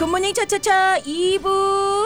굿모닝 차차차 2부.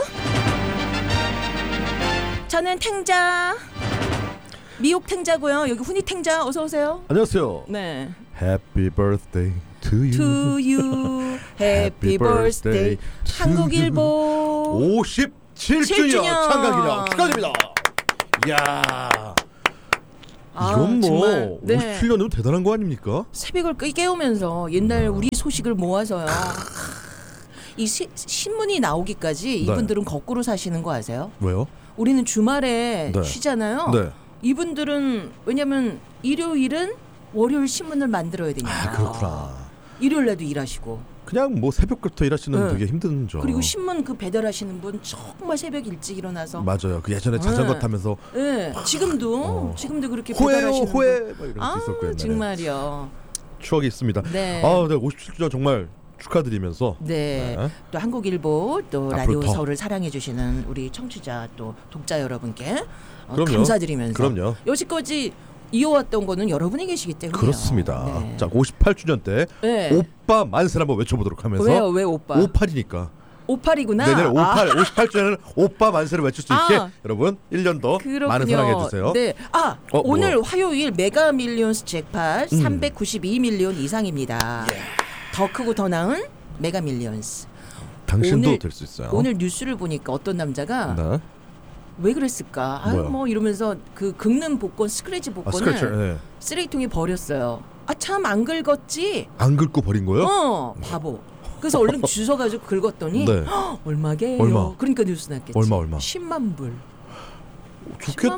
저는 탱자 미옥 탱자고요. 여기 훈이 탱자 어서 오세요. 안녕하세요. 네. Happy birthday to you. To you. Happy birthday. 한국일보 57주년 창간기념 축하드립니다. 이야. 이건 뭐 정말, 57년이면 대단한 거 아닙니까? 새벽을 깨우면서 옛날 우리 소식을 모아서요. 이 신문이 나오기까지 이분들은 거꾸로 사시는 거 아세요? 왜요? 우리는 주말에 쉬잖아요. 네. 이분들은 왜냐면 일요일은 월요일 신문을 만들어야 되니까. 그렇구나. 일요일날도 일하시고. 그냥 뭐 새벽부터 일하시는 되게 힘든죠. 그리고 신문 그 배달하시는 분 정말 새벽 일찍 일어나서. 맞아요. 그 예전에 자전거 타면서. 네. 지금도 그렇게 배달하시는 호해 막 이런 게 있었고 옛날에. 정말요. 추억이 있습니다. 네. 57주년 정말 축하드리면서 네. 또 한국일보 또 라디오 더. 서울을 사랑해 주시는 우리 청취자 또 독자 여러분께 그럼요. 감사드리면서 그럼요. 여지까지 이어왔던 거는 여러분이 계시기 때문에 그렇습니다. 네. 자, 58주년 때 오빠 만세를 한번 외쳐보도록 하면서. 왜요? 왜 오빠? 58이니까. 58이구나. 내년 58주년은 오빠 만세를 외칠 수 있게 여러분 1년 더 그렇군요. 많은 사랑해 주세요. 네. 오늘 뭐야? 화요일 메가 밀리언스 잭팟 392밀리언 이상입니다. 더 크고 더 나은 메가 밀리언스. 당신도 될 수 있어요. 오늘 뉴스를 보니까 어떤 남자가 네. 왜 그랬을까? 뭐 이러면서 그 긁는 복권 스크래치 복권을 쓰레기통에 버렸어요. 참 안 긁었지? 안 긁고 버린 거예요? 바보. 그래서 얼른 주워가지고 긁었더니 얼마게요? 얼마? 그러니까 뉴스 났겠지. 얼마? 10만 불. 좋겠다.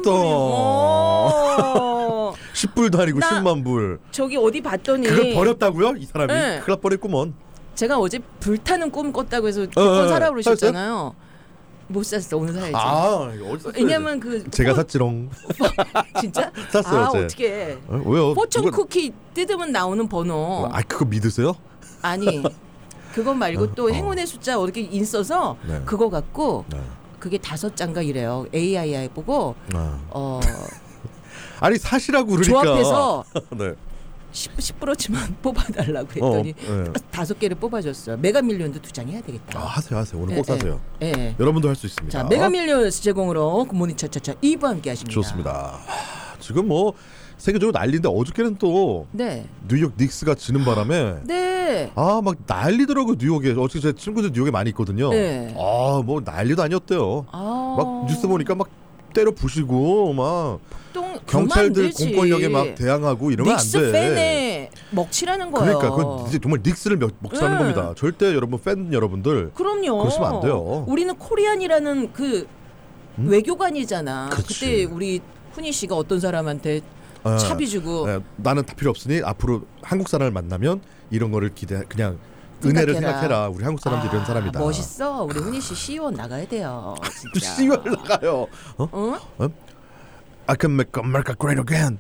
10불도 아니고 10만 불. 저기 어디 봤더니 그걸 버렸다고요? 이 사람이? 큰일 날 뻔했구먼. 제가 어제 불타는 꿈 꿨다고 해서 복권 사라고 그러셨잖아요. 못 샀어. 오늘 사야지. 어디서 왜냐면 제가 샀지롱. 진짜? 샀어요. 어떻게? 왜요? 포춘 쿠키 뜯으면 나오는 번호. 그거 믿으세요? 아니. 그거 말고 또 행운의 숫자 어떻게 있어서 그거 갖고 그게 5장가 이래요. AI 보고 아니 사시라고 그러니까 조합해서 10%치만 뽑아달라고 했더니 5개를 뽑아줬어요. 메가밀리언도 2장 해야 되겠다. 하세요. 오늘 꼭 사세요. 여러분도 할 수 있습니다. 자, 메가밀리언 제공으로 굿모닝 차차차 2부 함께 하십니다. 좋습니다. 지금 뭐 세계적으로 난리인데 어저께는 또 뉴욕 닉스가 지는 바람에 막 난리더라고요. 뉴욕에. 어저께 제 친구들 뉴욕에 많이 있거든요. 뭐 난리도 아니었대요. 막 뉴스 보니까 막 때려 부시고 막 경찰들 공권력에 막 대항하고 이러면 안 돼. 닉스 팬에 먹칠하는 거예요. 그러니까 그건 이제 정말 닉스를 먹칠하는 겁니다. 절대 여러분 팬 여러분들 그럼요. 그러시면 안 돼요. 우리는 코리안이라는 그 외교관이잖아. 그때 우리 훈이 씨가 어떤 사람한테 차비 주고 나는 다 필요 없으니 앞으로 한국 사람을 만나면 이런 거를 그냥 은혜를 생각해라. 우리 한국 사람들 이런 사람이다. 멋있어. 우리 훈이 씨 시의원 나가야 돼요. 진짜. 시의원 나가요. I can make America great again.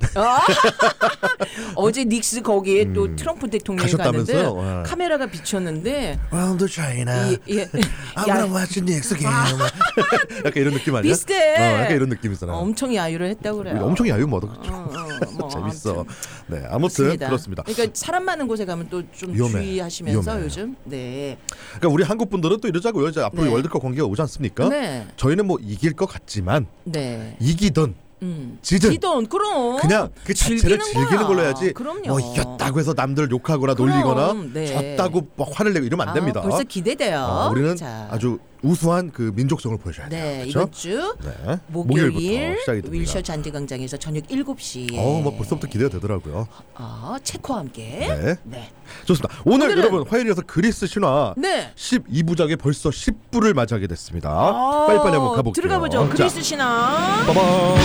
어제 닉스 거기에 또 트럼프 대통령이 갔는데 카메라가 비쳤는데 Welcome to China. I'm gonna watch Knicks again. 약간 이런 느낌 아니야? 비슷해. 약간 이런 느낌이잖아. 엄청 야유를 했다고 그래요. 엄청 야유 뭐도 재밌어. 아무튼 그렇습니다. 그러니까 사람 많은 곳에 가면 또 좀 주의하시면서 위험해요. 요즘. 그러니까 우리 한국 분들은 또 이러자고요. 이제 앞으로 월드컵 경기가 오지 않습니까? 저희는 뭐 이길 것 같지만 이기던 지든 그럼 그냥 그 자체를 즐기는 걸로 해야지. 그럼요. 뭐 이겼다고 해서 남들 욕하거나 놀리거나 졌다고 막 화를 내고 이러면 안 됩니다. 벌써 기대돼요. 우리는 아주 우수한 그 민족성을 보여줘야 돼요. 그렇죠? 이번 주 목요일 윌셔 잔디광장에서 저녁 7시. 뭐 벌써부터 기대가 되더라고요. 체코와 함께. 좋습니다. 오늘 여러분 화요일이어서 그리스 신화 12부작에 벌써 10부를 맞이하게 됐습니다. 빨리빨리 한번 가볼게요. 들어가 보죠. 그리스 신화. 빠밤.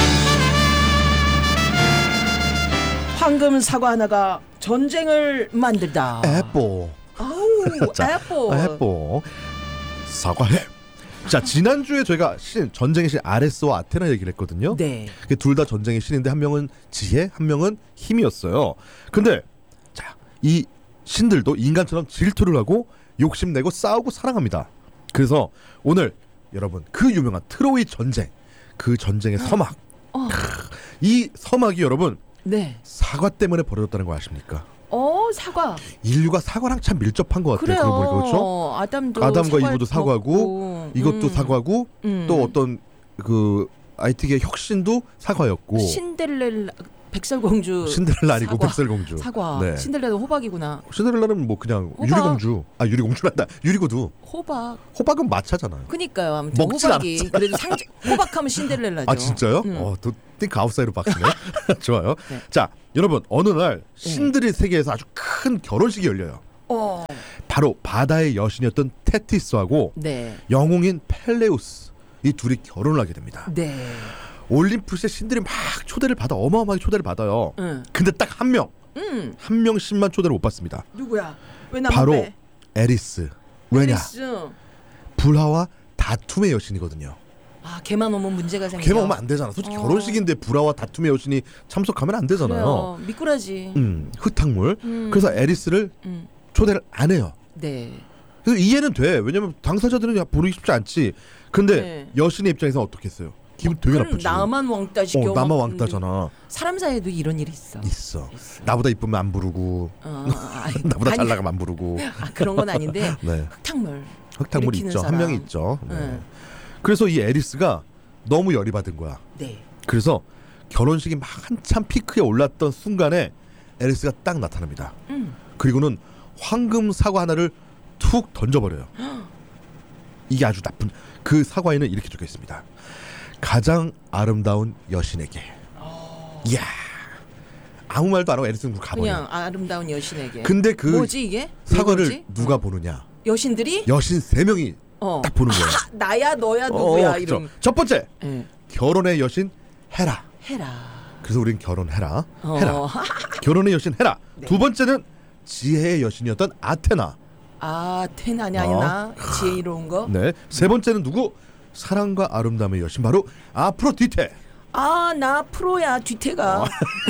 황금 사과 하나가 전쟁을 만들다. 애뽀. 애뽀. 사과해. 자, 지난주에 저희가 전쟁의 신 아레스와 아테나 얘기를 했거든요. 둘 다 전쟁의 신인데 한 명은 지혜, 한 명은 힘이었어요. 근데 자, 이 신들도 인간처럼 질투를 하고 욕심내고 싸우고 사랑합니다. 그래서 오늘 여러분 그 유명한 트로이 전쟁, 그 전쟁의 서막. 이 서막이 여러분 사과 때문에 벌어졌다는 거 아십니까? 사과. 인류가 사과랑 참 밀접한 것 같아요. 그래요. 그러고 보니까 그렇죠. 아담과 이브도 사과고 이것도 사과고 또 어떤 그 IT계 혁신도 사과였고. 신데렐라 백설공주. 신데렐라 아니고 사과. 백설공주. 사과. 네. 신데렐라도 호박이구나. 신데렐라는 뭐 그냥 호박. 유리공주. 유리공주란다. 유리구두. 호박은 마차잖아요. 그니까요. 아무튼 호박이 않았잖아. 그래도 호박하면 신데렐라죠. outside로 박스네. 좋아요. 네. 자, 여러분 어느 날 신들의 세계에서 아주 큰 결혼식이 열려요. 바로 바다의 여신이었던 테티스하고 영웅인 펠레우스 이 둘이 결혼을 하게 됩니다. 네. 올림푸스의 신들이 막 초대를 받아 어마어마하게 초대를 받아요. 근데 딱 한 명, 한 명씩만 초대를 못 받습니다. 누구야? 왜 바로 빼? 에리스. 왜냐? 불화와 다툼의 여신이거든요. 걔만 오면 문제가 생겨. 걔만 오면 안 되잖아. 솔직히 결혼식인데 불화와 다툼의 여신이 참석하면 안 되잖아요. 그래요. 미꾸라지. 흙탕물. 그래서 에리스를 초대를 안 해요. 네. 그래서 이해는 돼. 왜냐면 당사자들은 부르기 쉽지 않지. 근데 여신의 입장에서는 어떻겠어요? 기분 되게 나쁘지. 나만 왕따 시켜. 나만 왕따잖아. 사람 사이에도 이런 일이 있어. 나보다 이쁘면 안 부르고 나보다 잘 나가면 안 부르고. 그런 건 아닌데 네. 흙탕물 있죠. 사람. 한 명이 있죠. 네. 그래서 이 에리스가 너무 열이 받은 거야. 네. 그래서 결혼식이 막 한참 피크에 올랐던 순간에 에리스가 딱 나타납니다. 그리고는 황금 사과 하나를 툭 던져버려요. 이게 아주 나쁜. 그 사과에는 이렇게 적혀 있습니다. 가장 아름다운 여신에게. 이야. 아무 말도 안 하고 에리스는 가버려. 그냥 아름다운 여신에게. 근데 그 뭐지 이게? 사과를 누가 보느냐? 여신들이? 여신 3명이 딱 보는 거예요. 나야 너야 누구야 이런. 첫 번째 결혼의 여신 헤라. 그래서 우린 결혼해라. 헤라. 결혼의 여신 헤라. 네. 두 번째는 지혜의 여신이었던 아테나. 아테나냐 아니나 지혜로운 거. 네. 세 번째는 누구? 사랑과 아름다움의 여신 바로 아프로디테. 나 프로야 뒤태가.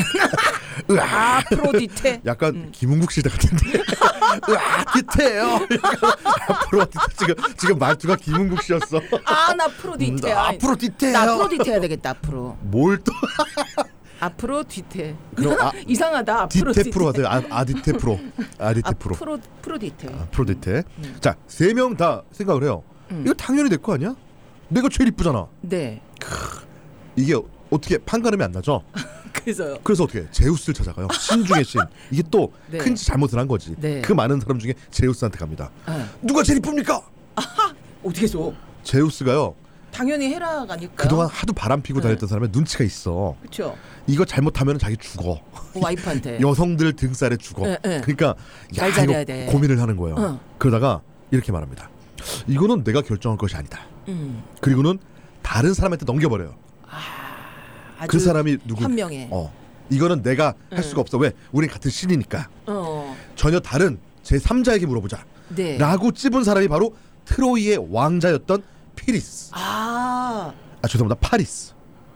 아프로디테. 약간 김은국 시대 같은데. 뒤태예요. 아프로디테 지금 말투가 김은국 씨였어. 나 프로디테야. 아프로디테예요. 나 프로디테야 되겠다 앞으로. 뭘 또? 앞으로 뒤태. 이상하다. 디테 프로 하세요. 아디테 프로. 아디테 프로. 프로디테. 프로디테. 자, 3명 다 생각을 해요. 이거 당연히 내 거 아니야? 내가 제일 이쁘잖아. 네. 이게 어떻게 판가름이 안 나죠? 그래서 어떻게 제우스를 찾아가요. 신 중의 신. 이게 또 큰 잘못을 한 거지. 네. 그 많은 사람 중에 제우스한테 갑니다. 누가 제일 이쁩니까? 어떻게 줘? 제우스가요. 당연히 헤라가 아닐까요? 그동안 하도 바람 피고 다녔던 사람의 눈치가 있어. 그렇죠. 이거 잘못하면 자기 죽어. 와이프한테. 여성들 등살에 죽어. 그러니까 이거 돼. 고민을 하는 거예요. 그러다가 이렇게 말합니다. 이거는 내가 결정할 것이 아니다. 그리고는 다른 사람한테 넘겨버려요. 그 사람이 누구? 현명해. 이거는 내가 할 수가 없어. 왜? 우린 같은 신이니까. 전혀 다른 제3자에게 물어보자. 네. 라고 찝은 사람이 바로 트로이의 왕자였던 피리스. 죄송합니다. 파리스.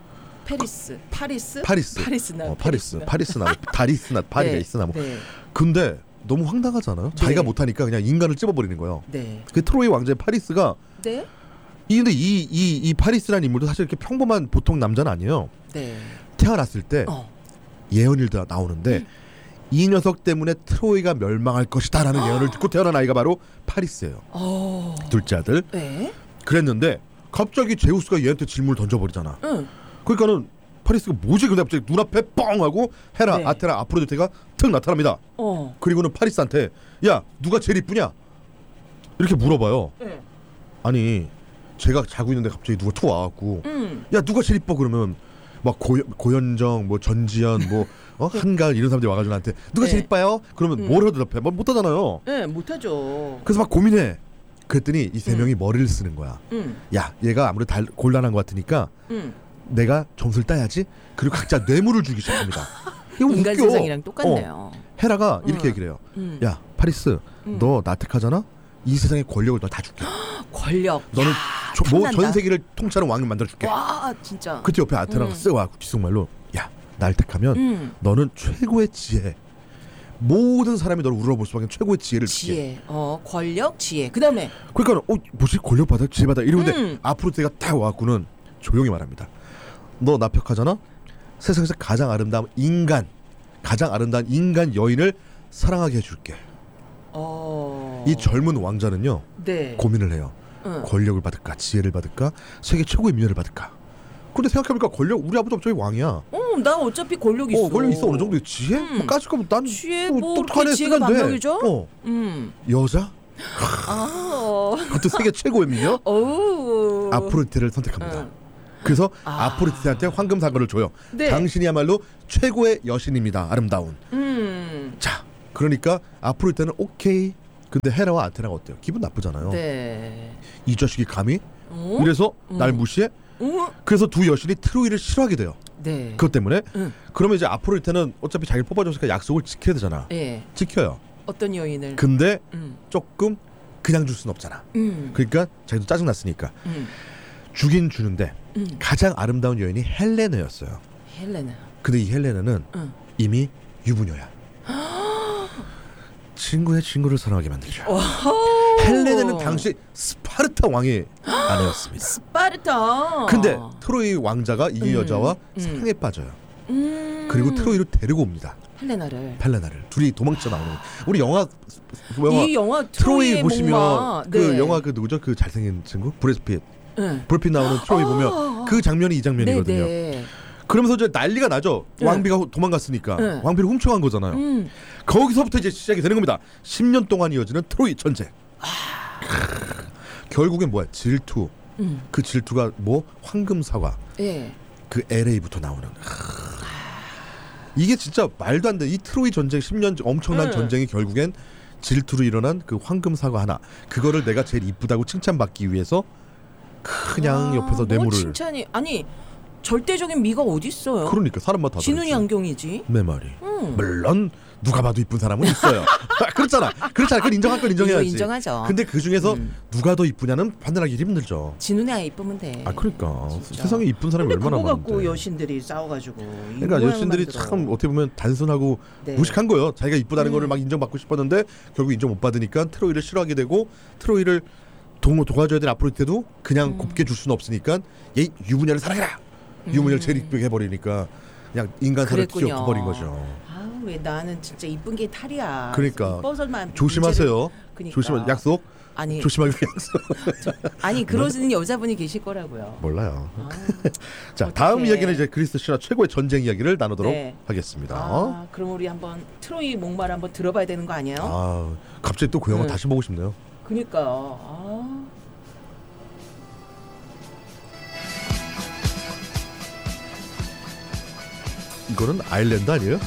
파리스나 다리스나 파리가 있으나 뭐. 네. 근데 너무 황당하잖아요. 자기가 못하니까 그냥 인간을 찝어버리는 거예요. 네. 그 트로이 왕자의 파리스가. 네. 근데 이 파리스라는 인물도 사실 이렇게 평범한 보통 남자는 아니에요. 네. 태어났을 때 예언일도 나오는데 이 녀석 때문에 트로이가 멸망할 것이다라는 예언을 듣고 태어난 아이가 바로 파리스예요. 둘째 아들. 네. 그랬는데 갑자기 제우스가 얘한테 질문을 던져버리잖아. 그러니까는 파리스가 뭐지? 근데 갑자기 눈앞에 뻥 하고 헤라, 아테나, 아프로디테가 툭 나타납니다. 그리고는 파리스한테 야 누가 제일 이쁘냐? 이렇게 물어봐요. 아니 제가 자고 있는데 갑자기 누가 툭 와갖고 야 누가 제일 이뻐? 그러면 막 고현정, 뭐 전지현, 뭐 한가을 이런 사람들이 와가지고 나한테 누가 제일 이뻐요? 그러면 뭘 대답해? 뭐 못하잖아요. 네, 못하죠. 그래서 막 고민해. 그랬더니 이 3명이 머리를 쓰는 거야. 야 얘가 아무래도 곤란한 것 같으니까 내가 점수를 따야지. 그리고 각자 뇌물을 주기 시작합니다. 이거 인간 웃겨. 세상이랑 똑같네요. 헤라가 이렇게 얘기를 해요. 야 파리스 너 나택하잖아? 이 세상의 권력을 너 다 줄게. 권력. 너는 뭐 전 세계를 통치하는 왕을 만들어줄게. 와 진짜. 그때 옆에 아테나가 쓱 와갖고 귓속말로 야 날 택하면 너는 최고의 지혜. 모든 사람이 너를 우러볼 수밖에 최고의 지혜를 줄게. 지혜. 권력, 지혜. 그다음에 그러니까 뭐지? 권력 받아, 지혜 받아 이러는데 앞으로 내가 딱 와갖고는 조용히 말합니다. 너 나벽하잖아? 세상에서 가장 아름다운 인간 여인을 사랑하게 해줄게. 이 젊은 왕자는요. 네. 고민을 해요. 권력을 받을까, 지혜를 받을까, 세계 최고의 미녀를 받을까. 근데 생각해보니까 권력, 우리 아버지 어차피 왕이야. 나 어차피 권력 있어. 권력 있어. 어느 정도 지혜? 뭐 까짓 거면 난 지혜 똑똑한 애 지혜가 쓰면 돼. 만명이죠? 여자? 그것도 세계 최고의 미녀? 아프로디테를 선택합니다. 그래서 아프로디테한테 황금 사과를 줘요. 네. 당신이야말로 최고의 여신입니다. 아름다운. 자, 그러니까 아프로디테는 오케이. 근데 헤라와 아테나가 어때요? 기분 나쁘잖아요. 네. 이 자식이 감히? 이래서 날 무시해? 그래서 두 여신이 트로이를 싫어하게 돼요. 네. 그것 때문에. 그러면 이제 아프로디테는 어차피 자기를 뽑아줬으니까 약속을 지켜야 되잖아. 네. 지켜요. 어떤 여인을? 근데 조금 그냥 줄 수는 없잖아. 그러니까 자기도 짜증났으니까 주긴 주는데 가장 아름다운 여인이 헬레네였어요. 헬레나. 근데 이 헬레나는 이미 유부녀야. 친구의 친구를 사랑하게 만들죠. 헬레네는 당시 스파르타 왕의 아내였습니다. 스파르타. 근데 트로이 왕자가 이 여자와 사랑에 빠져요. 그리고 트로이를 데리고 옵니다. 헬레나를 둘이 도망쳐 나오는. 우리 이 영화 트로이 보시면 목마. 그 네. 영화 그 누구죠? 그 잘생긴 친구 브래드 핏. 브래드 핏 나오는 트로이 보면 그 장면이 이 장면이거든요. 네네. 그러면서 이제 난리가 나죠. 왕비가 도망갔으니까 왕비를 훔쳐간 거잖아요. 거기서부터 이제 시작이 되는 겁니다. 10년 동안 이어지는 트로이 전쟁. 결국엔 뭐야? 질투. 그 질투가 뭐? 황금 사과. 네. 그 LA부터 나오는. 이게 진짜 말도 안 돼. 이 트로이 전쟁 10년 엄청난 전쟁이 결국엔 질투로 일어난 그 황금 사과 하나. 그거를 내가 제일 이쁘다고 칭찬받기 위해서 그냥 옆에서 뇌물을. 칭찬이 아니 절대적인 미가 어디 있어요? 그러니까 사람마다 다 지눈이 안경이지. 내 말이. 물론 누가 봐도 이쁜 사람은 있어요. 그렇잖아. 그걸 인정할 건 인정해야지. 인정하죠. 근데 그 중에서 누가 더 이쁘냐는 판단하기 힘들죠. 지눈에 이쁘면 돼. 그러니까 진짜. 세상에 이쁜 사람이 얼마나 많은데. 그거 갖고 여신들이 싸워가지고. 그러니까 여신들이 참 어떻게 보면 단순하고 무식한 거예요. 자기가 이쁘다는 거를 막 인정받고 싶었는데 결국 인정 못 받으니까 트로이를 싫어하게 되고 트로이를 도와줘야 될 아프로디테도 그냥 곱게 줄 수는 없으니까 얘 유부녀를 사랑해라. 유부녀를 제일 이쁘게 해버리니까 그냥 인간사를 튀어버린 거죠. 왜 나는 진짜 이쁜 게 탈이야. 그러니까 이뻐서만 조심하세요. 그러니까. 조심 약속. 아니 조심하기 약속. 아니 그러시는 여자분이 계실 거라고요. 몰라요. 자 다음 이야기는 이제 그리스 신화 최고의 전쟁 이야기를 나누도록 하겠습니다. 그럼 우리 한번 트로이 목마를 한번 들어봐야 되는 거 아니에요? 갑자기 또 그 영화 다시 보고 싶네요. 그러니까요. 이거는 아일랜드 아니에요?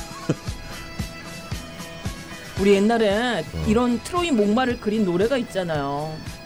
우리 옛날에 이런 트로이 목마를 그린 노래가 있잖아요.